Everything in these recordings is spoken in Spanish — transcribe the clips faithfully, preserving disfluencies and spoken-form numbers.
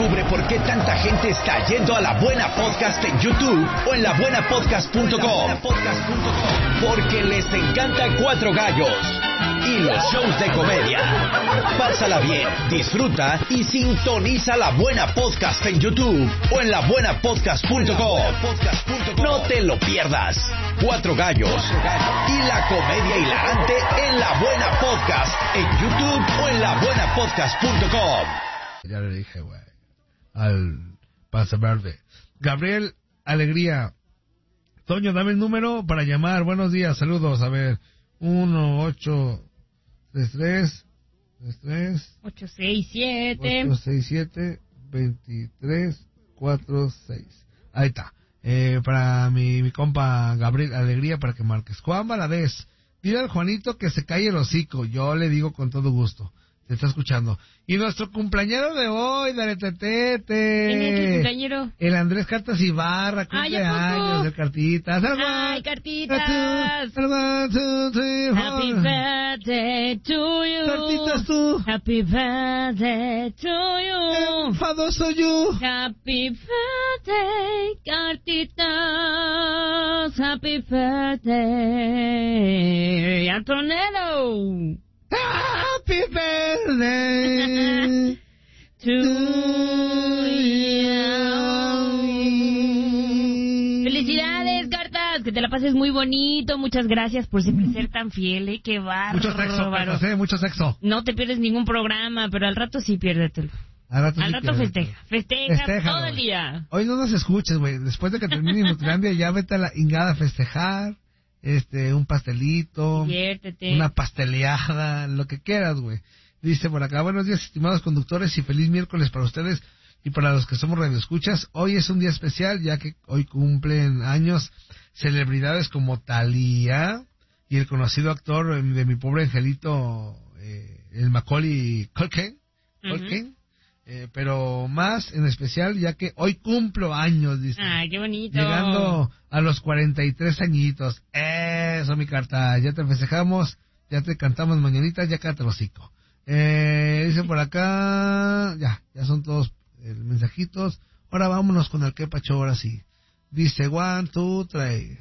Descubre por qué tanta gente está yendo a La Buena Podcast en YouTube o en la buena podcast punto com. Porque les encanta Cuatro Gallos y los shows de comedia. Pásala bien, disfruta y sintoniza La Buena Podcast en YouTube o en la buena podcast punto com. No te lo pierdas. Cuatro Gallos y la comedia hilarante en La Buena Podcast en YouTube o en la buena podcast punto com. Ya le dije, güey, al Panza Verde. Gabriel Alegría. Toño, dame el número para llamar. Buenos días, saludos. A ver, uno, ocho, tres, tres, tres, tres, ocho, seis, siete, ocho, seis, siete, veintitrés, cuatro, seis. Ahí está. Eh, para mi, mi compa Gabriel Alegría, para que marques. Juan Valadez, dile al Juanito que se calle el hocico. Yo le digo con todo gusto. Te está escuchando. Y nuestro cumpleañero de hoy, dale tetete. ¿Quién es el cumpleañero? El Andrés Cartas Ibarra, cumpleaños de Cartitas. Ay, Cartitas. One, two, three, four. Happy birthday to you. Cartitas tú. Happy birthday to you. Enfadoso you. Happy birthday, Cartitas. Happy birthday, Antonello. Happy birthday to you. Felicidades, Cartas, que te la pases muy bonito. Muchas gracias por siempre ser tan fiel, ¿eh? Qué bárbaro. Mucho sexo, Cartas, ¿eh? Mucho sexo. No te pierdes ningún programa, pero al rato sí piérdetelo. Al rato, al sí rato festeja. Festeja Festéjalo, todo el güey. día. Hoy no nos escuches, güey. Después de que termine Inutilandia, ya vete a la ingada a festejar. Este, un pastelito, Diviértete. una pasteleada, lo que quieras, güey. Dice por acá, buenos días, estimados conductores, y feliz miércoles para ustedes y para los que somos radioescuchas. Hoy es un día especial, ya que hoy cumplen años celebridades como Thalía y el conocido actor de Mi Pobre Angelito, eh, el Macaulay Culkin, Culkin. Uh-huh. Eh, pero más en especial ya que hoy cumplo años, dice. Ay, qué bonito. Llegando a los cuarenta y tres añitos. Eso, mi carta. Ya te festejamos, ya te cantamos mañanitas, ya cállate el hocico. Eh, dice por acá, ya, ya son todos eh, mensajitos. Ahora vámonos con el que pacho, ahora sí. Dice one, two, three.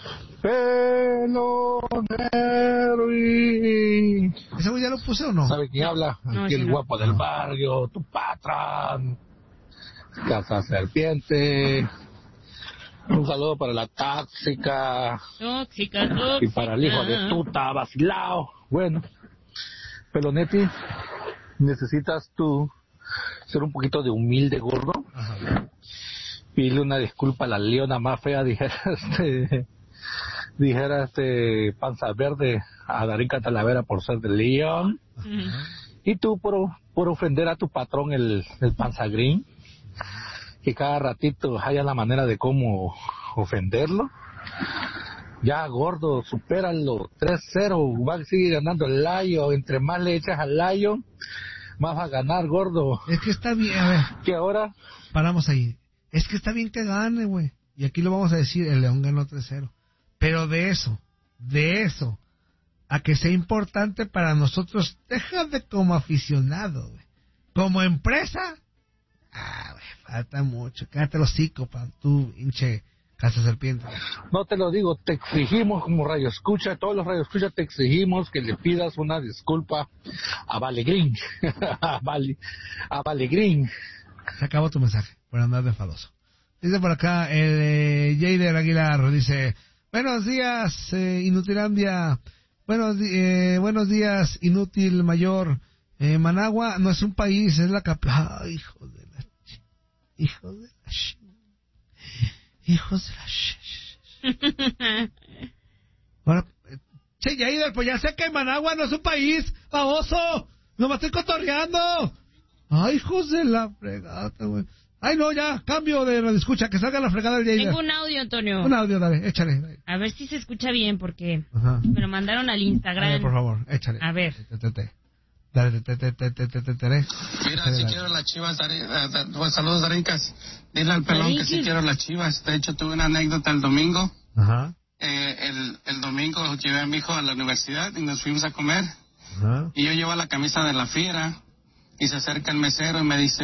Pelonero y... ¿Ese güey ya lo puse o no? ¿Sabe quién habla? No, Aquí sí, el no. guapo del barrio, tu patrón, Casa Serpiente. Un saludo para la tóxica. Tóxica, tóxica. Y para el hijo de tuta, vacilao. Bueno, Pelonetti, necesitas tú ser un poquito de humilde, gordo. Ajá. Pídele una disculpa a la leona más fea, dijera este, dijera este Panza Verde a Darín Catalavera por ser de León. Uh-huh. Y tú por, por ofender a tu patrón, el, el Panza Green, que cada ratito haya la manera de cómo ofenderlo. Ya, gordo, supéralo, tres cero, va a seguir ganando el Lion. Entre más le echas al Lion, más va a ganar, gordo. Es que está bien, a ver. Que ahora... Paramos ahí. Es que está bien que gane, güey. Y aquí lo vamos a decir, el León ganó tres cero. Pero de eso, de eso, a que sea importante para nosotros, déjate como aficionado, güey. Como empresa, ah, güey, falta mucho. Cállate los hocico, pa, tú, hinche Casa Serpiente. No te lo digo, te exigimos como Radio Escucha, todos los Radio Escucha te exigimos que le pidas una disculpa a Vale Green. a Vale, a Vale Green. Se acabó tu mensaje, por andar de enfadoso. Dice por acá, el eh, Jader Aguilar, dice, buenos días, eh, Inutilandia, buenos, eh, buenos días, Inútil Mayor, eh, Managua no es un país, es la capital. Ah, hijo de la ch... hijo de la ch... hijos de la ch... Ahora, eh, che, Jader, pues ya sé que Managua no es un país, baboso, no me estoy cotorreando. Ay, hijos de la fregada, güey. Ay, no, ya, cambio de radio escucha, que salga la fregada del Jader. Tengo un audio, Antonio. Un audio, dale, échale. Dale. A ver si se escucha bien, porque Ajá. me lo mandaron al Instagram. A ver, por favor, échale. A ver. Te, te, te. Dale, te, te, te, te, te, te, te. Mira, Échale, si dale. quiero las chivas, Dari- eh, eh, pues, saludos, Darincas. Dile al pelón que Darinquis. si quiero las chivas. De hecho, tuve una anécdota el domingo. Ajá, Eh, el, el domingo llevé a mi hijo a la universidad y nos fuimos a comer. ajá. Y yo llevo la camisa de la fiera y se acerca el mesero y me dice,